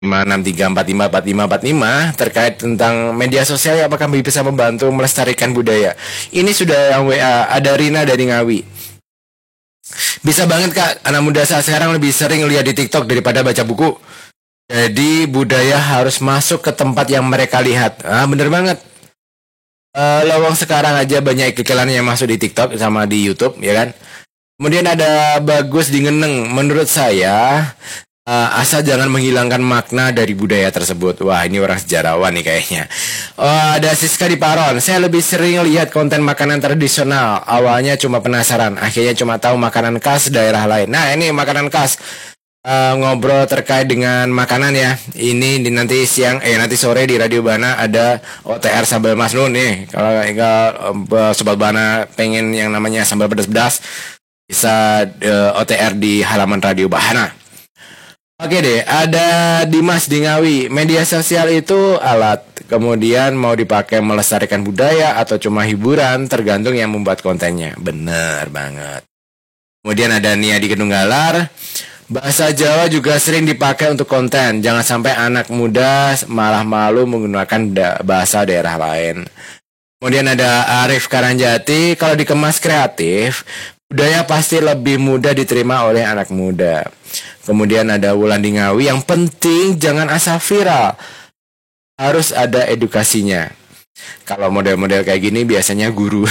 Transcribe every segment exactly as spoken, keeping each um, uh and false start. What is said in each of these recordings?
lima enam tiga empat lima empat lima empat lima terkait tentang media sosial yang apakah bisa membantu melestarikan budaya. Ini sudah yang W A, ada Rina dari Ngawi. Bisa banget Kak, anak muda saat sekarang lebih sering lihat di TikTok daripada baca buku. Jadi budaya harus masuk ke tempat yang mereka lihat. Ah, bener banget. Uh, lowong sekarang aja banyak iklan yang masuk di TikTok sama di YouTube, ya kan? Kemudian ada Bagus di Ngeneng. Menurut saya Uh, asal jangan menghilangkan makna dari budaya tersebut. Wah, ini orang sejarawan nih kayaknya. Oh, ada Siska di Paron. Saya lebih sering lihat konten makanan tradisional. Awalnya cuma penasaran, akhirnya cuma tahu makanan khas daerah lain. Nah, ini makanan khas. Uh, ngobrol terkait dengan makanan ya. Ini di nanti siang, eh nanti sore di Radio Bana ada O T R sambal masnun nih. Kalau uh, sobat Bana pengen yang namanya sambal pedas-pedas, bisa uh, O T R di halaman Radio Bana. Oke deh, ada Dimas di Ngawi. Media sosial itu alat, kemudian mau dipakai melestarikan budaya atau cuma hiburan, tergantung yang membuat kontennya. Bener banget. Kemudian ada Nia di Kedunggalar. Bahasa Jawa juga sering dipakai untuk konten. Jangan sampai anak muda malah malu menggunakan da- bahasa daerah lain. Kemudian ada Arif Karanjati. Kalau dikemas kreatif, budaya pasti lebih mudah diterima oleh anak muda. Kemudian ada Wulan di Ngawi, yang penting jangan asal viral. Harus ada edukasinya. Kalau model-model kayak gini biasanya guru.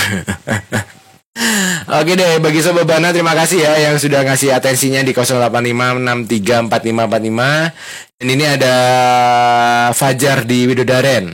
Oke deh, bagi Sobat Bana terima kasih ya yang sudah ngasih atensinya di nol delapan lima enam tiga empat lima empat lima. Dan ini ada Fajar di Widodaren.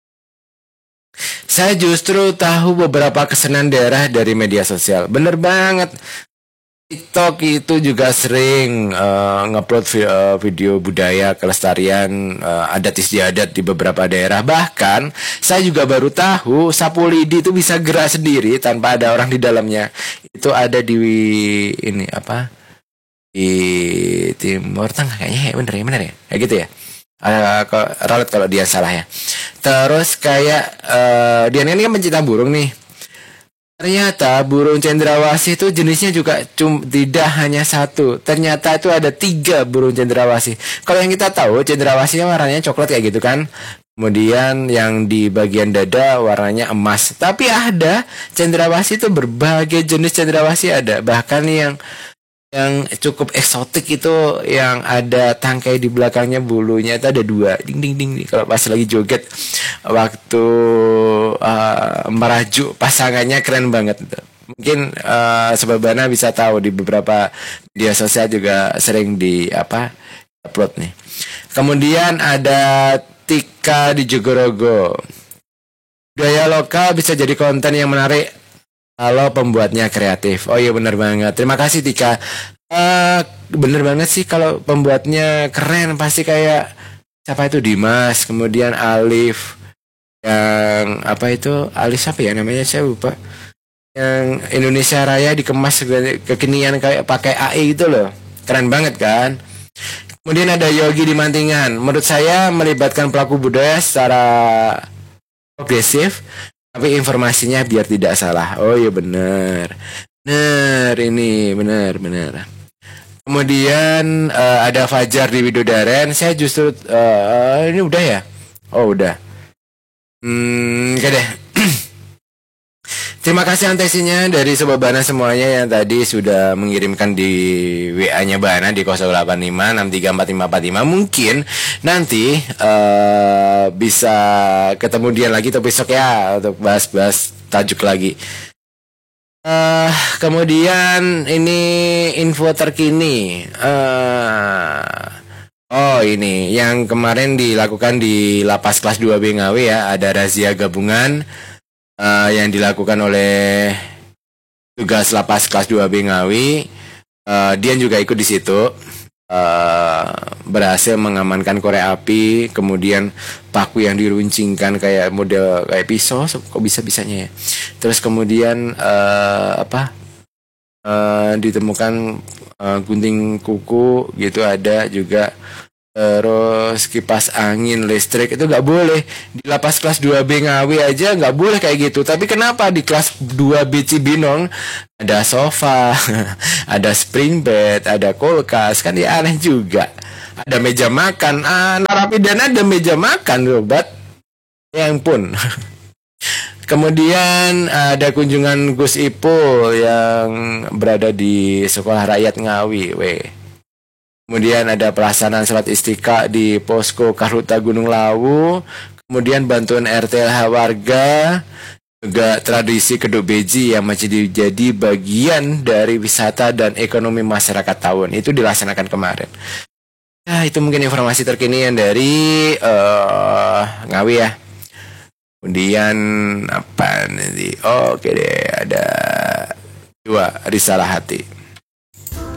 Saya justru tahu beberapa kesenangan daerah dari media sosial. Bener banget. TikTok itu juga sering uh, ngupload vi- uh, video budaya kelestarian uh, adat istiadat di beberapa daerah. Bahkan saya juga baru tahu sapu lidi itu bisa gerak sendiri tanpa ada orang di dalamnya. Itu ada di ini apa? Di Timur Tengah kayaknya ya, bener ya, bener ya. Kayak gitu ya. Uh, Ralat kalau dia salah ya. Terus kayak uh, dia ini kan pencinta burung nih. Ternyata burung cendrawasih itu jenisnya juga cum, tidak hanya satu. Ternyata itu ada tiga burung cendrawasih. Kalau yang kita tahu cendrawasihnya warnanya coklat kayak gitu kan. Kemudian yang di bagian dada warnanya emas. Tapi ada cendrawasih itu berbagai jenis cendrawasih ada. Bahkan yang yang cukup eksotik itu yang ada tangkai di belakangnya bulunya itu ada dua. Ding ding ding. Kalau pas lagi joget waktu uh, merajuk pasangannya keren banget itu. Mungkin uh, Sobat Bana bisa tahu di beberapa media sosial juga sering di apa upload nih. Kemudian ada Tika di Jogorogo. Budaya lokal bisa jadi konten yang menarik kalau pembuatnya kreatif. Oh iya benar banget. Terima kasih Tika. Uh, bener banget sih kalau pembuatnya keren pasti kayak siapa itu Dimas, kemudian Alif yang apa itu Alif apa ya namanya saya lupa. Yang Indonesia Raya dikemas kekinian kayak pakai A I gitu loh. Keren banget kan? Kemudian ada Yogi di Mantingan. Menurut saya melibatkan pelaku budaya secara progresif, tapi informasinya biar tidak salah. Oh iya benar. Benar ini, benar, benar. Kemudian uh, ada Fajar di Widodaren. Saya justru uh, ini udah ya? Oh udah. Hmm, oke deh. Terima kasih antesinya dari Sobat Bana semuanya yang tadi sudah mengirimkan di W A-nya Bana di nol delapan lima enam tiga empat lima empat lima. Mungkin nanti uh, bisa ketemu dia lagi atau besok ya untuk bahas-bahas tajuk lagi. Uh, kemudian ini info terkini. Uh, oh ini yang kemarin dilakukan di Lapas Kelas dua B Ngawi ya, ada razia gabungan. Uh, yang dilakukan oleh tugas Lapas Kelas dua B Ngawi. uh, Dian juga ikut di situ. uh, Berhasil mengamankan korek api, kemudian paku yang diruncingkan kayak model kayak pisau, kok bisa-bisanya ya. Terus kemudian uh, apa uh, ditemukan uh, gunting kuku gitu ada juga. Terus kipas angin, listrik itu nggak boleh. Di Lapas Kelas dua B Ngawi aja nggak boleh kayak gitu. Tapi kenapa di Kelas dua B Cibinong ada sofa, ada spring bed, ada kulkas, kan ya aneh juga. Ada meja makan, ah, narapidana ada meja makan, obat. Ya ampun. Kemudian ada kunjungan Gus Ipul yang berada di Sekolah Rakyat Ngawi, weh. Kemudian ada pelaksanaan sholat istiqa di posko Karhuta Gunung Lawu. Kemudian bantuan R T L H warga. Juga tradisi keduk beji yang masih jadi bagian dari wisata dan ekonomi masyarakat tahun. Itu dilaksanakan kemarin. Nah, itu mungkin informasi terkini yang dari uh, Ngawi ya. Kemudian apa nanti? Oke deh, ada dua risalah hati.